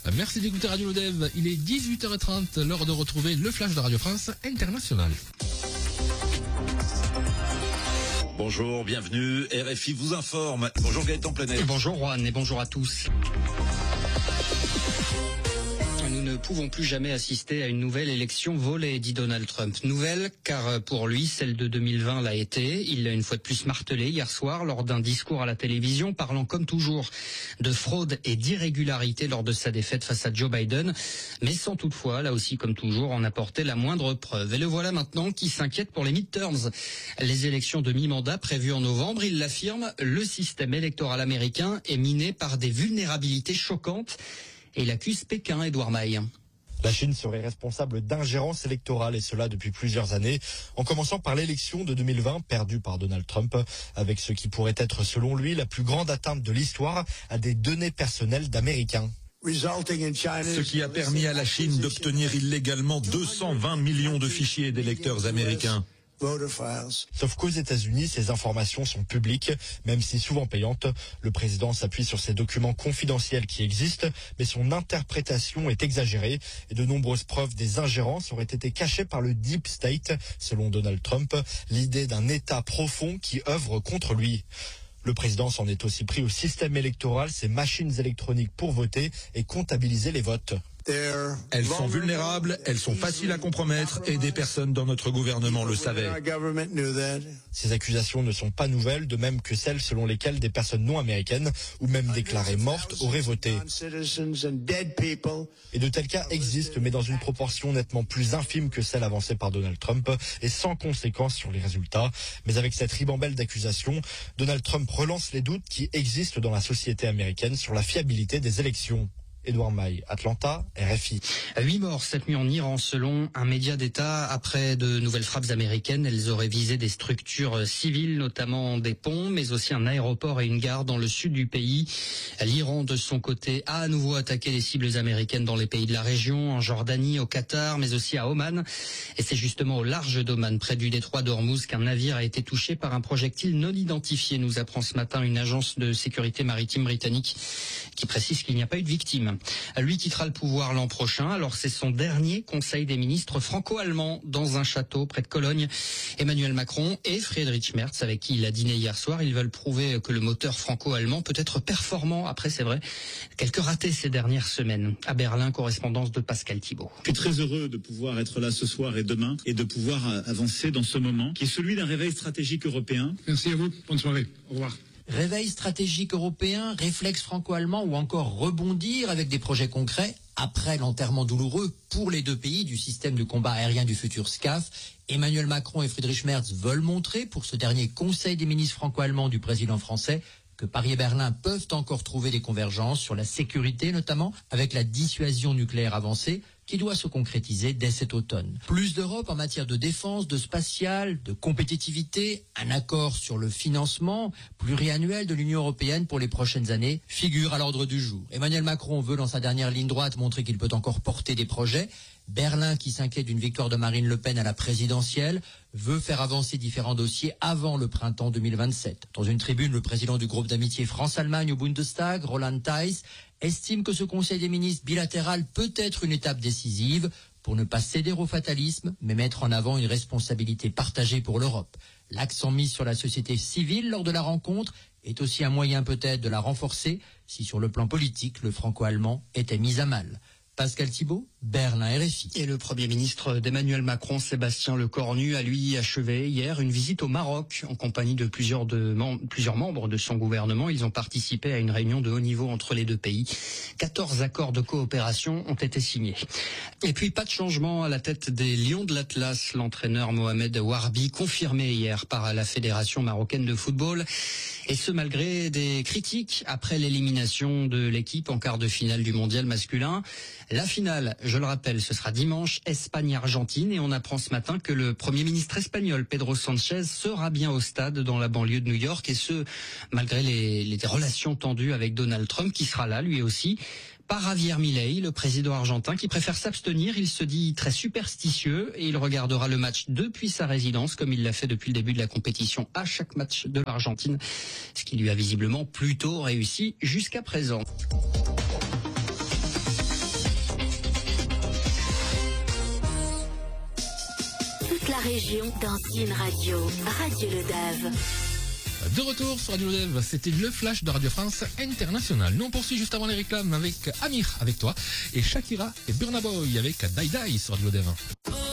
Merci d'écouter Radio Lodev. Il est 18h30, l'heure de retrouver le flash de Radio France International. Bonjour, bienvenue. RFI vous informe. Bonjour Gaëtan Plenet. Bonjour Juan et bonjour à tous. Nous ne pouvons plus jamais assister à une nouvelle élection volée, dit Donald Trump. Nouvelle, car pour lui, celle de 2020 l'a été. Il l'a une fois de plus martelé hier soir lors d'un discours à la télévision, parlant comme toujours de fraude et d'irrégularité lors de sa défaite face à Joe Biden, mais sans toutefois, là aussi comme toujours, en apporter la moindre preuve. Et le voilà maintenant qui s'inquiète pour les midterms. Les élections de mi-mandat prévues en novembre, il l'affirme, le système électoral américain est miné par des vulnérabilités choquantes. Et il accuse Pékin, Edouard Maille. La Chine serait responsable d'ingérence électorale et cela depuis plusieurs années, en commençant par l'élection de 2020 perdue par Donald Trump, avec ce qui pourrait être selon lui la plus grande atteinte de l'histoire à des données personnelles d'Américains. Ce qui a permis à la Chine d'obtenir illégalement 220 millions de fichiers d'électeurs américains. Sauf qu'aux États-Unis, ces informations sont publiques, même si souvent payantes. Le président s'appuie sur ces documents confidentiels qui existent, mais son interprétation est exagérée et de nombreuses preuves des ingérences auraient été cachées par le Deep State, selon Donald Trump, l'idée d'un État profond qui œuvre contre lui. Le président s'en est aussi pris au système électoral, ces machines électroniques pour voter et comptabiliser les votes. Elles sont vulnérables, elles sont faciles à compromettre et des personnes dans notre gouvernement le savaient. Ces accusations ne sont pas nouvelles, de même que celles selon lesquelles des personnes non américaines ou même déclarées mortes auraient voté. Et de tels cas existent, mais dans une proportion nettement plus infime que celle avancée par Donald Trump et sans conséquence sur les résultats. Mais avec cette ribambelle d'accusations, Donald Trump relance les doutes qui existent dans la société américaine sur la fiabilité des élections. Edouard Maille, Atlanta, RFI. 8 morts cette nuit en Iran selon un média d'État après de nouvelles frappes américaines. Elles auraient visé des structures civiles, notamment des ponts, mais aussi un aéroport et une gare dans le sud du pays. L'Iran, de son côté, a à nouveau attaqué les cibles américaines dans les pays de la région, en Jordanie, au Qatar, mais aussi à Oman. Et c'est justement au large d'Oman, près du détroit d'Ormuz, qu'un navire a été touché par un projectile non identifié, nous apprend ce matin une agence de sécurité maritime britannique qui précise qu'il n'y a pas eu de victime. Lui quittera le pouvoir l'an prochain, alors c'est son dernier conseil des ministres franco-allemands dans un château près de Cologne. Emmanuel Macron et Friedrich Merz, avec qui il a dîné hier soir, ils veulent prouver que le moteur franco-allemand peut être performant. Après, c'est vrai, quelques ratés ces dernières semaines. À Berlin, correspondance de Pascal Thibault. Je suis très heureux de pouvoir être là ce soir et demain et de pouvoir avancer dans ce moment qui est celui d'un réveil stratégique européen. Merci à vous, bonne soirée, au revoir. Réveil stratégique européen, réflexe franco-allemand ou encore rebondir avec des projets concrets après l'enterrement douloureux pour les deux pays du système de combat aérien du futur SCAF. Emmanuel Macron et Friedrich Merz veulent montrer pour ce dernier conseil des ministres franco-allemands du président français que Paris et Berlin peuvent encore trouver des convergences sur la sécurité, notamment avec la dissuasion nucléaire avancée qui doit se concrétiser dès cet automne. Plus d'Europe en matière de défense, de spatial, de compétitivité, un accord sur le financement pluriannuel de l'Union européenne pour les prochaines années figure à l'ordre du jour. Emmanuel Macron veut dans sa dernière ligne droite montrer qu'il peut encore porter des projets. Berlin, qui s'inquiète d'une victoire de Marine Le Pen à la présidentielle, veut faire avancer différents dossiers avant le printemps 2027. Dans une tribune, le président du groupe d'amitié France-Allemagne au Bundestag, Roland Theiss, estime que ce conseil des ministres bilatéral peut être une étape décisive pour ne pas céder au fatalisme, mais mettre en avant une responsabilité partagée pour l'Europe. L'accent mis sur la société civile lors de la rencontre est aussi un moyen peut-être de la renforcer si sur le plan politique, le franco-allemand était mis à mal. Pascal Thibault, Berlin, RFI. Et le Premier ministre d'Emmanuel Macron, Sébastien Lecornu, a lui achevé hier une visite au Maroc en compagnie de plusieurs membres de son gouvernement. Ils ont participé à une réunion de haut niveau entre les deux pays. 14 accords de coopération ont été signés. Et puis pas de changement à la tête des Lions de l'Atlas. L'entraîneur Mohamed Warbi, confirmé hier par la Fédération marocaine de football. Et ce malgré des critiques après l'élimination de l'équipe en quart de finale du mondial masculin. La finale, je le rappelle, ce sera dimanche, Espagne-Argentine, et on apprend ce matin que le Premier ministre espagnol, Pedro Sánchez, sera bien au stade dans la banlieue de New York, et ce, malgré les relations tendues avec Donald Trump, qui sera là, lui aussi. Par Javier Milei, le président argentin, qui préfère s'abstenir. Il se dit très superstitieux et il regardera le match depuis sa résidence, comme il l'a fait depuis le début de la compétition à chaque match de l'Argentine, ce qui lui a visiblement plutôt réussi jusqu'à présent. la région dans une radio. Radio Le Dave. De retour sur Radio Dev, c'était le flash de Radio France Internationale. Nous on poursuit juste avant les réclames avec Amir avec toi et Shakira et Burna Boy avec Die Die sur Radio Dev.